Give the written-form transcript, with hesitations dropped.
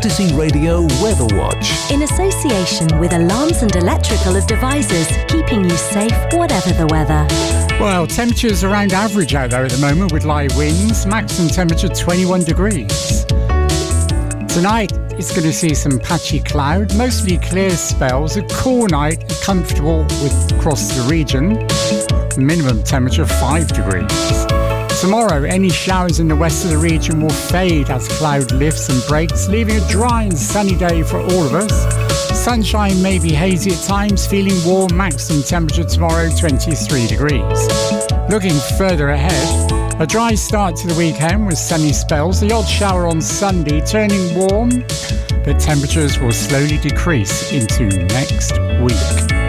Citizen Radio Weather Watch. In association with Alarms and Electrical Devices, keeping you safe whatever the weather. Well, temperatures around average out there at the moment with light winds, maximum temperature 21 degrees. Tonight, it's going to see some patchy cloud, mostly clear spells, a cool night, comfortable across the region, minimum temperature 5 degrees. Tomorrow, any showers in the west of the region will fade as cloud lifts and breaks, leaving a dry and sunny day for all of us. Sunshine may be hazy at times, feeling warm, maximum temperature tomorrow 23 degrees. Looking further ahead, a dry start to the weekend with sunny spells, the odd shower on Sunday turning warm, but temperatures will slowly decrease into next week.